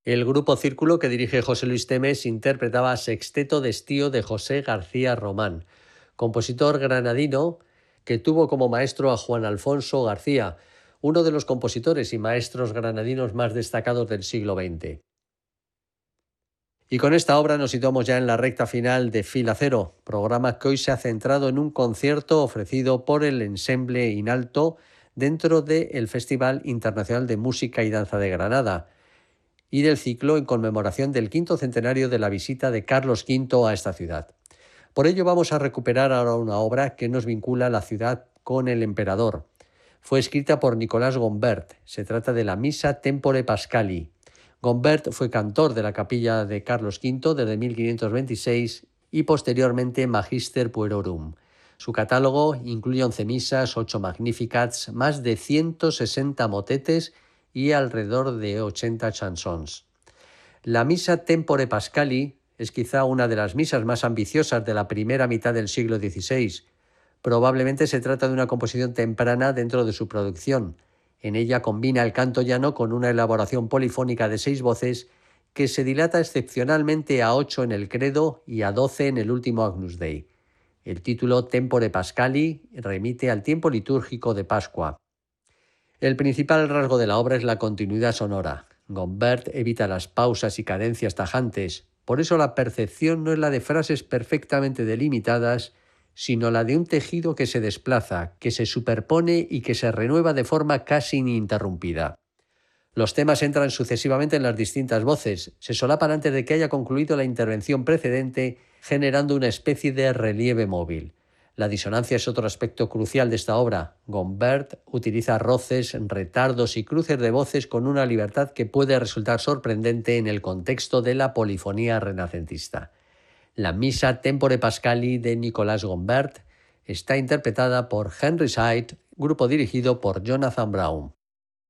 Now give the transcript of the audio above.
El grupo Círculo que dirige José Luis Temes interpretaba Sexteto d'Estío de José García Román, compositor granadino que tuvo como maestro a Juan Alfonso García, uno de los compositores y maestros granadinos más destacados del siglo XX. Y con esta obra nos situamos ya en la recta final de Fila Cero, programa que hoy se ha centrado en un concierto ofrecido por el Ensemble Inalto dentro del Festival Internacional de Música y Danza de Granada y del ciclo en conmemoración del 5º centenario de la visita de Carlos V a esta ciudad. Por ello vamos a recuperar ahora una obra que nos vincula a la ciudad con el emperador. Fue escrita por Nicolás Gombert. Se trata de la Missa Tempore Pascali. Gombert fue cantor de la capilla de Carlos V desde 1526 y posteriormente Magister Puerorum. Su catálogo incluye 11 misas, 8 Magnificats, más de 160 motetes y alrededor de 80 chansons. La Missa Tempore Pascali es quizá una de las misas más ambiciosas de la primera mitad del siglo XVI. Probablemente se trata de una composición temprana dentro de su producción. En ella combina el canto llano con una elaboración polifónica de 6 voces que se dilata excepcionalmente a 8 en el Credo y a 12 en el último Agnus Dei. El título Tempore Pascali remite al tiempo litúrgico de Pascua. El principal rasgo de la obra es la continuidad sonora. Gombert evita las pausas y cadencias tajantes. Por eso la percepción no es la de frases perfectamente delimitadas, sino la de un tejido que se desplaza, que se superpone y que se renueva de forma casi ininterrumpida. Los temas entran sucesivamente en las distintas voces, se solapan antes de que haya concluido la intervención precedente, generando una especie de relieve móvil. La disonancia es otro aspecto crucial de esta obra. Gombert utiliza roces, retardos y cruces de voces con una libertad que puede resultar sorprendente en el contexto de la polifonía renacentista. La Missa Tempore Pascali de Nicolás Gombert está interpretada por Henry Syde, grupo dirigido por Jonathan Brown.